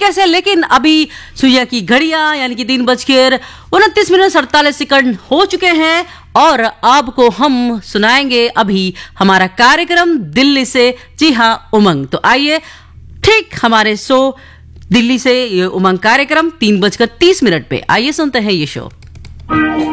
कैसे, लेकिन अभी सुइया की घड़ियां यानी कि 3:29 हो चुके हैं और आपको हम सुनाएंगे अभी हमारा कार्यक्रम दिल्ली से। जी हाँ, उमंग। तो आइए, ठीक हमारे शो दिल्ली से ये उमंग कार्यक्रम 3:30 पे आइए सुनते हैं ये शो।